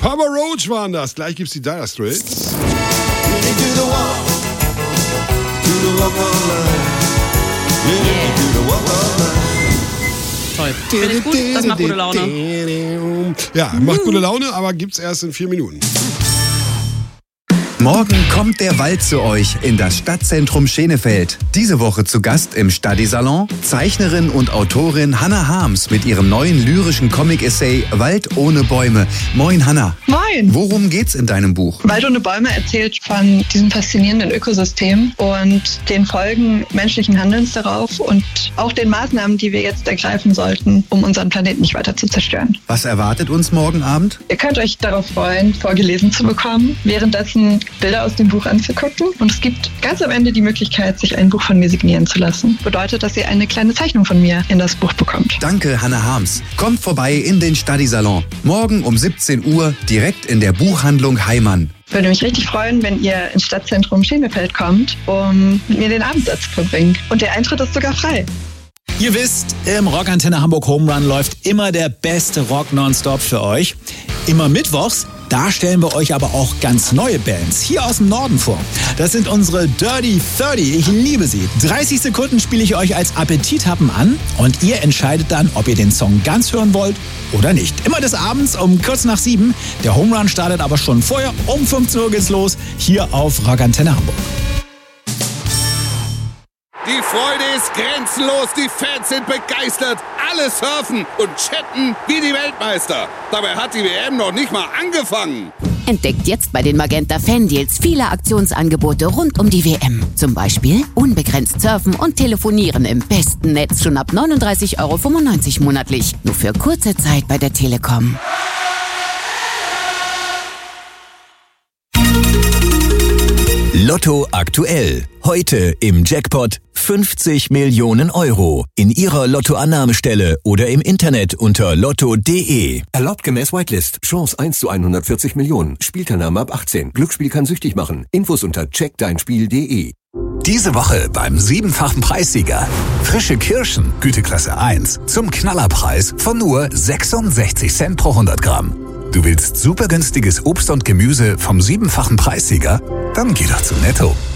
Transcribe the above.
Papa Roach waren das. Gleich gibt's die Dire Straits. Toll. Finde ich gut, das macht gute Laune. Ja, macht gute Laune, aber gibt's erst in 4 Minuten. Morgen kommt der Wald zu euch in das Stadtzentrum Schenefeld. Diese Woche zu Gast im Stadi-Salon Zeichnerin und Autorin Hannah Harms mit ihrem neuen lyrischen Comic-Essay Wald ohne Bäume. Moin Hannah. Moin. Worum geht's in deinem Buch? Wald ohne Bäume erzählt von diesem faszinierenden Ökosystem und den Folgen menschlichen Handelns darauf und auch den Maßnahmen, die wir jetzt ergreifen sollten, um unseren Planeten nicht weiter zu zerstören. Was erwartet uns morgen Abend? Ihr könnt euch darauf freuen, vorgelesen zu bekommen, währenddessen Bilder aus dem Buch anzugucken. Und es gibt ganz am Ende die Möglichkeit, sich ein Buch von mir signieren zu lassen. Bedeutet, dass ihr eine kleine Zeichnung von mir in das Buch bekommt. Danke, Hannah Harms. Kommt vorbei in den Stadi-Salon. Morgen um 17 Uhr direkt in der Buchhandlung Heimann. Würde mich richtig freuen, wenn ihr ins Stadtzentrum Schenefeld kommt, um mit mir den Abendsatz zu verbringen. Und der Eintritt ist sogar frei. Ihr wisst, im Rockantenne Hamburg Home Run läuft immer der beste Rock nonstop für euch. Immer mittwochs, da stellen wir euch aber auch ganz neue Bands hier aus dem Norden vor. Das sind unsere Dirty 30, ich liebe sie. 30 Sekunden spiele ich euch als Appetithappen an und ihr entscheidet dann, ob ihr den Song ganz hören wollt oder nicht. Immer des Abends um kurz nach 7. Der Home Run startet aber schon vorher, um 15 Uhr geht's los, hier auf Rockantenne Hamburg. Die Freude ist grenzenlos, die Fans sind begeistert, alle surfen und chatten wie die Weltmeister. Dabei hat die WM noch nicht mal angefangen. Entdeckt jetzt bei den Magenta Fan-Deals viele Aktionsangebote rund um die WM. Zum Beispiel unbegrenzt surfen und telefonieren im besten Netz schon ab 39,95 € monatlich. Nur für kurze Zeit bei der Telekom. Lotto aktuell. Heute im Jackpot 50 Millionen € in Ihrer Lottoannahmestelle oder im Internet unter lotto.de. Erlaubt gemäß Whitelist. Chance 1 zu 140 Millionen. Spielteilnahme ab 18. Glücksspiel kann süchtig machen. Infos unter checkdeinspiel.de. Diese Woche beim 7-fachen Preissieger. Frische Kirschen, Güteklasse 1, zum Knallerpreis von nur 66 Cent pro 100 Gramm. Du willst super günstiges Obst und Gemüse vom 7-fachen Preissieger? Dann geh doch zu Netto.